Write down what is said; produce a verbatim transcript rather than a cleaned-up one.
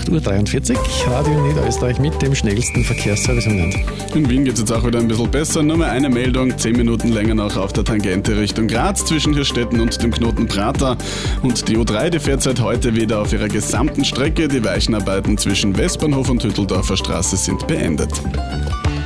acht Uhr dreiundvierzig. Radio Niederösterreich mit dem schnellsten Verkehrsservice im Land. In Wien geht es jetzt auch wieder ein bisschen besser. Nur mehr eine Meldung, zehn Minuten länger noch auf der Tangente Richtung Graz zwischen Hirstetten und dem Knoten Prater. Und die U drei, die fährt seit heute wieder auf ihrer gesamten Strecke. Die Weichenarbeiten zwischen Westbahnhof und Hütteldorfer Straße sind beendet.